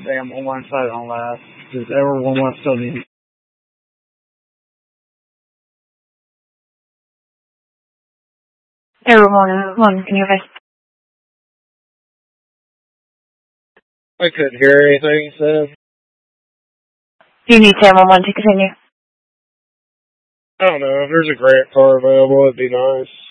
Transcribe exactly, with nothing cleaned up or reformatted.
damn online site on last. Does everyone want to still need? Everyone, one, can you guys? I couldn't hear anything he said. Do you need ten one one to continue? I don't know. If there's a grant car available, it'd be nice.